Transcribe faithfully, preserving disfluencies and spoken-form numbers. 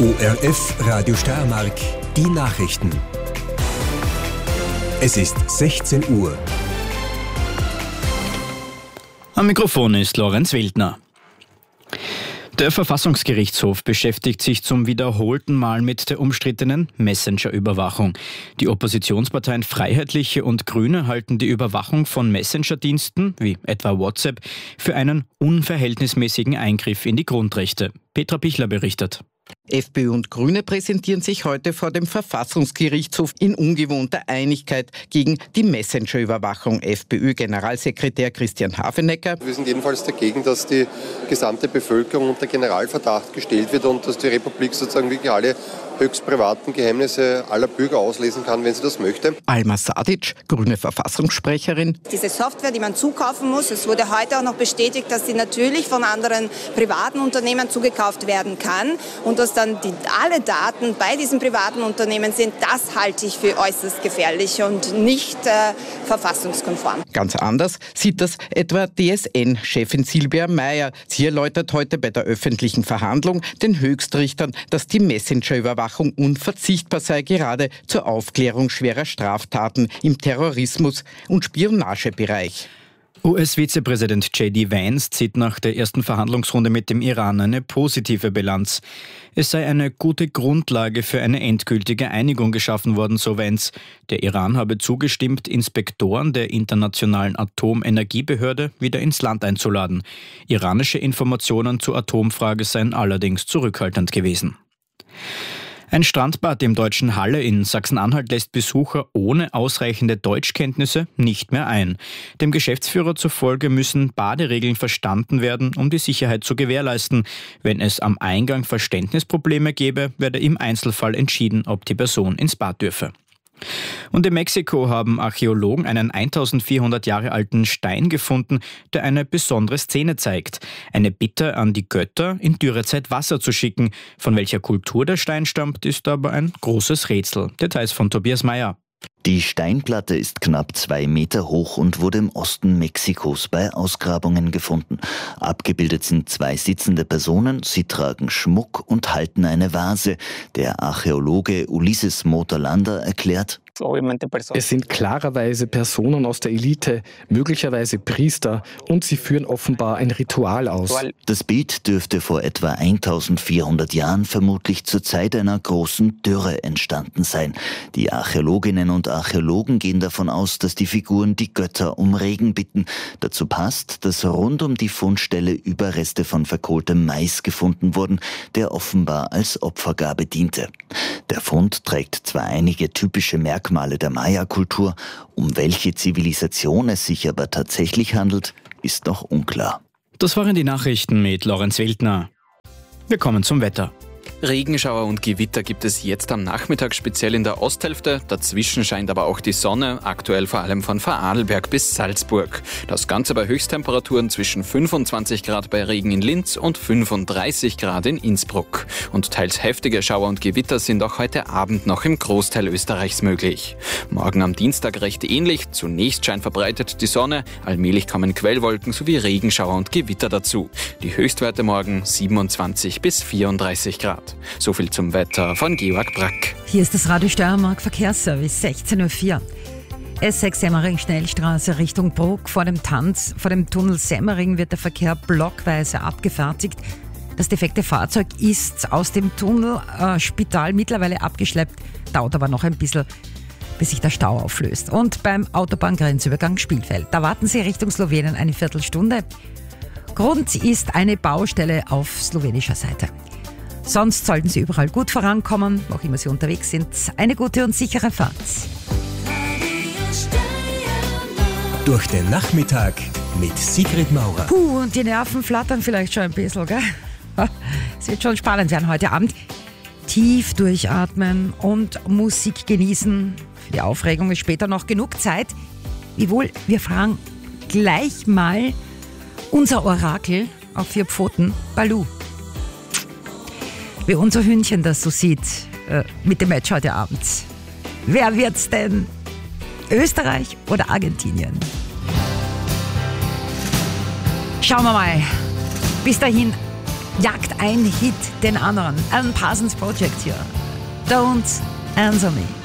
O R F Radio Steiermark, die Nachrichten. Es ist sechzehn Uhr. Am Mikrofon ist Lorenz Wildner. Der Verfassungsgerichtshof beschäftigt sich zum wiederholten Mal mit der umstrittenen Messenger-Überwachung. Die Oppositionsparteien Freiheitliche und Grüne halten die Überwachung von Messenger-Diensten, wie etwa WhatsApp, für einen unverhältnismäßigen Eingriff in die Grundrechte. Petra Pichler berichtet. FPÖ und Grüne präsentieren sich heute vor dem Verfassungsgerichtshof in ungewohnter Einigkeit gegen die Messenger-Überwachung. FPÖ-Generalsekretär Christian Hafenecker: Wir sind jedenfalls dagegen, dass die gesamte Bevölkerung unter Generalverdacht gestellt wird und dass die Republik sozusagen wirklich alle höchst privaten Geheimnisse aller Bürger auslesen kann, wenn sie das möchte. Alma Sadic, grüne Verfassungssprecherin: Diese Software, die man zukaufen muss, es wurde heute auch noch bestätigt, dass sie natürlich von anderen privaten Unternehmen zugekauft werden kann und dass dann die, alle Daten bei diesen privaten Unternehmen sind, das halte ich für äußerst gefährlich und nicht äh, verfassungskonform. Ganz anders sieht das etwa D S N-Chefin Silvia Meyer. Sie erläutert heute bei der öffentlichen Verhandlung den Höchstrichtern, dass die Messenger-Überwachung unverzichtbar sei, gerade zur Aufklärung schwerer Straftaten im Terrorismus- und Spionagebereich. U S-Vizepräsident J D Vance zieht nach der ersten Verhandlungsrunde mit dem Iran eine positive Bilanz. Es sei eine gute Grundlage für eine endgültige Einigung geschaffen worden, so Vance. Der Iran habe zugestimmt, Inspektoren der Internationalen Atomenergiebehörde wieder ins Land einzuladen. Iranische Informationen zur Atomfrage seien allerdings zurückhaltend gewesen. Ein Strandbad im deutschen Halle in Sachsen-Anhalt lässt Besucher ohne ausreichende Deutschkenntnisse nicht mehr ein. Dem Geschäftsführer zufolge müssen Baderegeln verstanden werden, um die Sicherheit zu gewährleisten. Wenn es am Eingang Verständnisprobleme gäbe, werde im Einzelfall entschieden, ob die Person ins Bad dürfe. Und in Mexiko haben Archäologen einen eintausendvierhundert Jahre alten Stein gefunden, der eine besondere Szene zeigt. Eine Bitte an die Götter, in Dürrezeit Wasser zu schicken. Von welcher Kultur der Stein stammt, ist aber ein großes Rätsel. Details von Tobias Meyer. Die Steinplatte ist knapp zwei Meter hoch und wurde im Osten Mexikos bei Ausgrabungen gefunden. Abgebildet sind zwei sitzende Personen, sie tragen Schmuck und halten eine Vase. Der Archäologe Ulises Mota-Landa erklärt: Es sind klarerweise Personen aus der Elite, möglicherweise Priester, und sie führen offenbar ein Ritual aus. Das Bild dürfte vor etwa eintausendvierhundert Jahren vermutlich zur Zeit einer großen Dürre entstanden sein. Die Archäologinnen und Archäologen gehen davon aus, dass die Figuren die Götter um Regen bitten. Dazu passt, dass rund um die Fundstelle Überreste von verkohltem Mais gefunden wurden, der offenbar als Opfergabe diente. Der Fund trägt zwar einige typische Merkmale der Maya-Kultur, um welche Zivilisation es sich aber tatsächlich handelt, ist noch unklar. Das waren die Nachrichten mit Lorenz Wildner. Wir kommen zum Wetter. Regenschauer und Gewitter gibt es jetzt am Nachmittag speziell in der Osthälfte. Dazwischen scheint aber auch die Sonne, aktuell vor allem von Vorarlberg bis Salzburg. Das Ganze bei Höchsttemperaturen zwischen fünfundzwanzig Grad bei Regen in Linz und fünfunddreißig Grad in Innsbruck. Und teils heftige Schauer und Gewitter sind auch heute Abend noch im Großteil Österreichs möglich. Morgen am Dienstag recht ähnlich. Zunächst scheint verbreitet die Sonne, allmählich kommen Quellwolken sowie Regenschauer und Gewitter dazu. Die Höchstwerte morgen siebenundzwanzig bis vierunddreißig Grad. So viel zum Wetter von Georg Brack. Hier ist das Radio Steiermark Verkehrsservice, sechzehn Uhr vier. S sechs Semmering Schnellstraße Richtung Bruck. Vor dem Tanz, vor dem Tunnel Semmering wird der Verkehr blockweise abgefertigt. Das defekte Fahrzeug ist aus dem Tunnelspital äh, mittlerweile abgeschleppt, dauert aber noch ein bisschen, bis sich der Stau auflöst. Und beim Autobahngrenzübergang Spielfeld, da warten Sie Richtung Slowenien eine Viertelstunde. Grund ist eine Baustelle auf slowenischer Seite. Sonst sollten Sie überall gut vorankommen, wo auch immer Sie unterwegs sind. Eine gute und sichere Fahrt. Durch den Nachmittag mit Sigrid Maurer. Puh, und die Nerven flattern vielleicht schon ein bisschen, gell? Es wird schon spannend werden heute Abend. Tief durchatmen und Musik genießen. Für die Aufregung ist später noch genug Zeit. Wiewohl, wir fragen gleich mal unser Orakel auf vier Pfoten, Balu. Wie unser Hündchen das so sieht, äh, mit dem Match heute Abend. Wer wird's denn? Österreich oder Argentinien? Schauen wir mal. Bis dahin jagt ein Hit den anderen. Alan Parsons Project hier. Don't Answer Me.